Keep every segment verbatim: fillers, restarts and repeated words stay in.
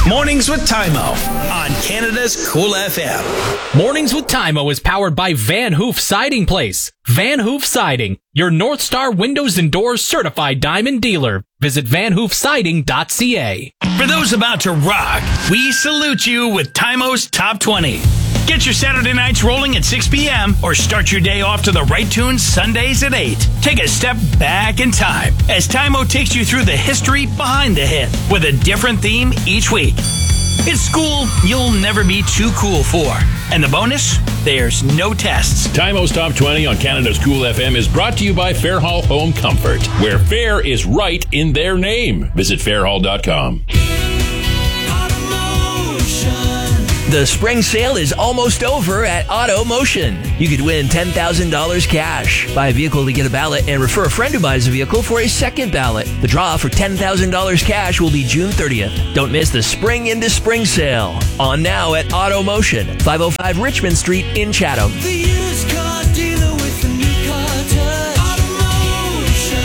Mornings with Tymo on Canada's Cool F M. Mornings with Tymo is powered by Van Hoof Siding Place. Van Hoof Siding, your North Star Windows and Doors certified diamond dealer. Visit van hoof siding dot c a. For those about to rock, we salute you with Tymo's Top twenty. Get your Saturday nights rolling at six p.m. or start your day off to the right tunes Sundays at eight. Take a step back in time as Tymo takes you through the history behind the hit with a different theme each week. It's school you'll never be too cool for. And the bonus? There's no tests. Tymo's Top twenty on Canada's Cool F M is brought to you by Fairhall Home Comfort, where fair is right in their name. Visit fairhall dot com. The spring sale is almost over at Auto Motion. You could win ten thousand dollars cash. Buy a vehicle to get a ballot and refer a friend who buys a vehicle for a second ballot. The draw for ten thousand dollars cash will be June thirtieth. Don't miss the Spring into Spring sale. On now at Auto Motion, five oh five Richmond Street in Chatham. The used car dealer with the new car touch. Auto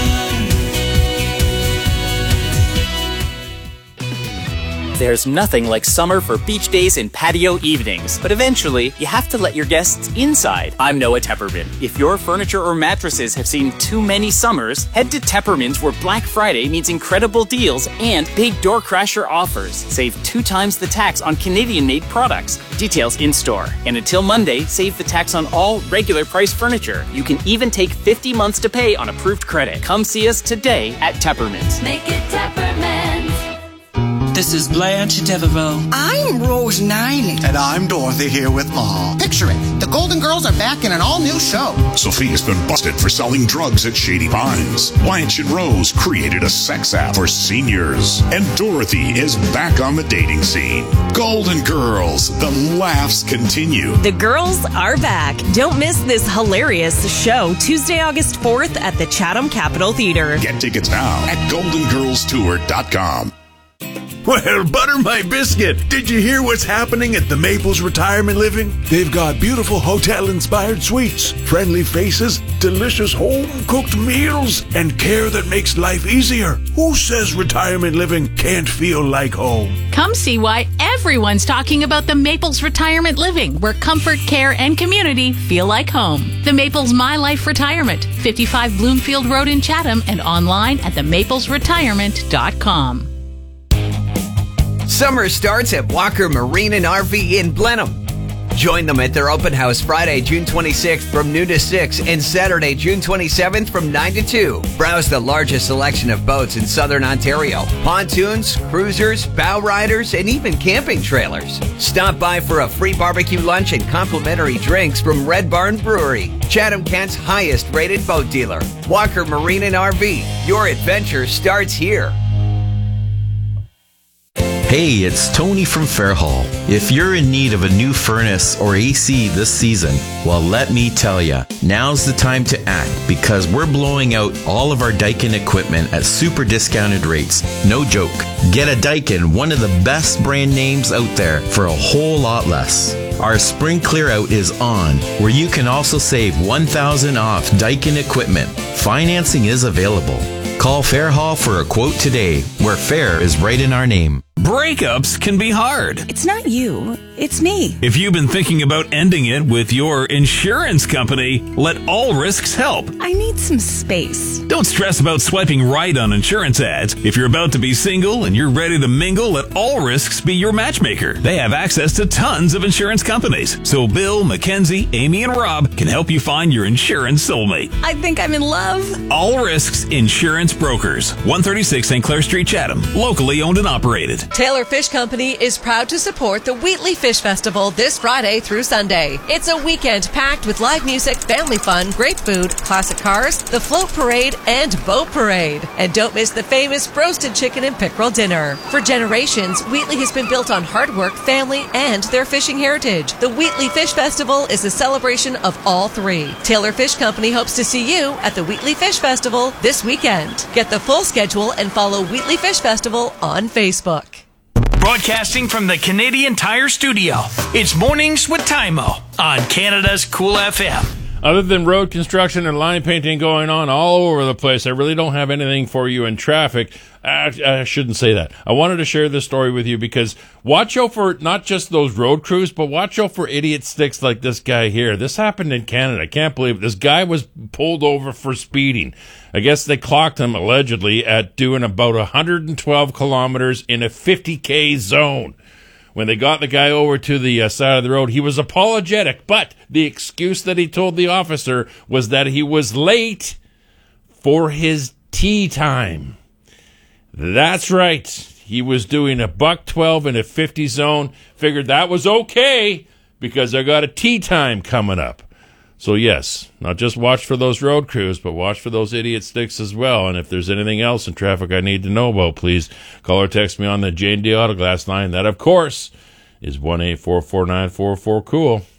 Motion. There's nothing like summer for beach days and patio evenings, but eventually you have to let your guests inside. I'm Noah Tepperman. If your furniture or mattresses have seen too many summers, head to Tepperman's, where Black Friday means incredible deals and big door crasher offers. Save two times the tax on Canadian-made products. Details in store. And until Monday, save the tax on all regular price furniture. You can even take fifty months to pay on approved credit. Come see us today at Tepperman's. Make it Tepperman's. This is Blanche Devereaux. I'm Rose Niley. And I'm Dorothy here with Ma. Picture it. The Golden Girls are back in an all-new show. Sophia's been busted for selling drugs at Shady Pines. Blanche and Rose created a sex app for seniors. And Dorothy is back on the dating scene. Golden Girls, the laughs continue. The girls are back. Don't miss this hilarious show Tuesday, August fourth at the Chatham Capitol Theatre. Get tickets now at golden girls tour dot com. Well, butter my biscuit. Did you hear what's happening at the Maples Retirement Living? They've got beautiful hotel-inspired suites, friendly faces, delicious home-cooked meals, and care that makes life easier. Who says retirement living can't feel like home? Come see why everyone's talking about the Maples Retirement Living, where comfort, care, and community feel like home. The Maples My Life Retirement, fifty-five Bloomfield Road in Chatham, and online at the maples retirement dot com. Summer starts at Walker Marine and R V in Blenheim. Join them at their open house Friday, June twenty-sixth from noon to six and Saturday, June twenty-seventh from nine to two. Browse the largest selection of boats in southern Ontario. Pontoons, cruisers, bow riders, and even camping trailers. Stop by for a free barbecue lunch and complimentary drinks from Red Barn Brewery, Chatham Kent's highest rated boat dealer. Walker Marine and R V. Your adventure starts here. Hey, it's Tony from Fairhall. If you're in need of a new furnace or A C this season, well, let me tell ya, now's the time to act, because we're blowing out all of our Daikin equipment at super discounted rates. No joke. Get a Daikin, one of the best brand names out there, for a whole lot less. Our spring clear out is on, where you can also save one thousand dollars off Daikin equipment. Financing is available. Call Fairhall for a quote today, where fair is right in our name. Breakups can be hard. It's not you, it's me. If you've been thinking about ending it with your insurance company, let All Risks help. I need some space. Don't stress about swiping right on insurance ads. If you're about to be single and you're ready to mingle, let All Risks be your matchmaker. They have access to tons of insurance companies. So Bill, Mackenzie, Amy, and Rob can help you find your insurance soulmate. I think I'm in love. All Risks Insurance Brokers. one thirty-six Saint Clair Street, Chatham. Locally owned and operated. Taylor Fish Company is proud to support the Wheatley Fish Festival this Friday through Sunday. It's a weekend packed with live music, family fun, great food, classic cars, the float parade, and boat parade. And don't miss the famous roasted chicken and pickerel dinner. For generations, Wheatley has been built on hard work, family, and their fishing heritage. The Wheatley Fish Festival is a celebration of all three. Taylor Fish Company hopes to see you at the Wheatley Fish Festival this weekend. Get the full schedule and follow Wheatley Fish Festival on Facebook. Broadcasting from the Canadian Tire Studio, it's Mornings with Tymo on Canada's Cool F M. Other than road construction and line painting going on all over the place, I really don't have anything for you in traffic. I, I shouldn't say that. I wanted to share this story with you because watch out for not just those road crews, but watch out for idiot sticks like this guy here. This happened in Canada. I can't believe it. This guy was pulled over for speeding. I guess they clocked him allegedly at doing about one hundred twelve kilometers in a fifty K zone. When they got the guy over to the uh, side of the road, he was apologetic, but the excuse that he told the officer was that he was late for his tea time. That's right. He was doing a buck twelve in a fifty zone. Figured that was okay because I got a tea time coming up. So yes, not just watch for those road crews, but watch for those idiot sticks as well. And if there's anything else in traffic I need to know about, please call or text me on the J and D Autoglass line. That, of course, is one eight four four nine four four cool.